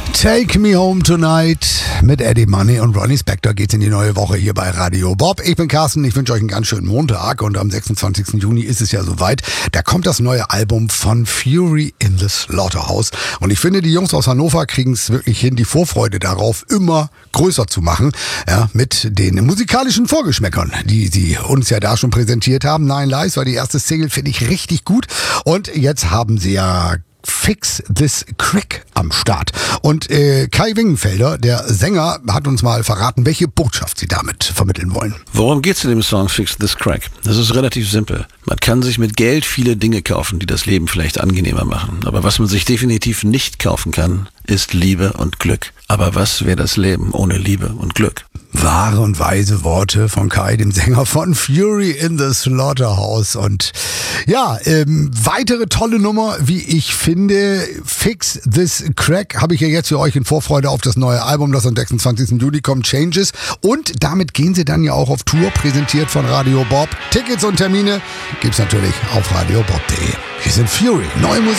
Take Me Home Tonight mit Eddie Money und Ronnie Spector geht's in die neue Woche hier bei Radio Bob. Ich bin Carsten, ich wünsche euch einen ganz schönen Montag und am 26. Juni ist es ja soweit. Da kommt das neue Album von Fury in the Slaughterhouse und ich finde, die Jungs aus Hannover kriegen es wirklich hin, die Vorfreude darauf immer größer zu machen, ja, mit den musikalischen Vorgeschmäckern, die sie uns ja da schon präsentiert haben. Nine Lives war die erste Single, finde ich richtig gut und jetzt haben sie ja Fix This Crack am Start. Und Kai Wingenfelder, der Sänger, hat uns mal verraten, welche Botschaft sie damit vermitteln wollen. Worum geht's in dem Song Fix This Crack? Das ist relativ simpel. Man kann sich mit Geld viele Dinge kaufen, die das Leben vielleicht angenehmer machen. Aber was man sich definitiv nicht kaufen kann, ist Liebe und Glück. Aber was wäre das Leben ohne Liebe und Glück? Wahre und weise Worte von Kai, dem Sänger von Fury in the Slaughterhouse. Und ja, weitere tolle Nummer, wie ich finde, Fix This Crack, habe ich ja jetzt für euch in Vorfreude auf das neue Album, das am 26. Juli kommt, Changes. Und damit gehen sie dann ja auch auf Tour, präsentiert von Radio Bob. Tickets und Termine gibt's natürlich auf radiobob.de. Wir sind Fury, neue Musik.